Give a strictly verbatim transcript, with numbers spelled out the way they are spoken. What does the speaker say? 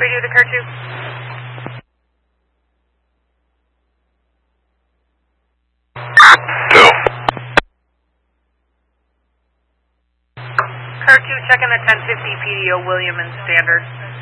Radio to Car two. Two. Car two, checking the ten fifty P D O William and Standard.